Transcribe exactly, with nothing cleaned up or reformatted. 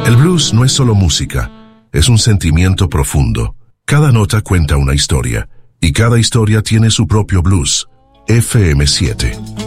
El blues no es solo música, es un sentimiento profundo. Cada nota cuenta una historia, y cada historia tiene su propio blues. F M siete.